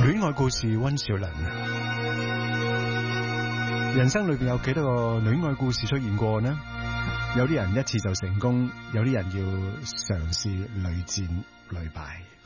戀愛故事溫兆倫，人生裏邊有幾多個戀愛故事出現過呢？有啲人一次就成功，有啲人要嘗試屢戰屢敗。